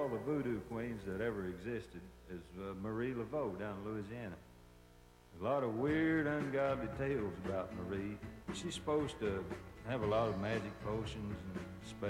all the voodoo queens that ever existed is Marie Laveau down in Louisiana. A lot of weird, ungodly tales about Marie. She's supposed to have a lot of magic potions and spells.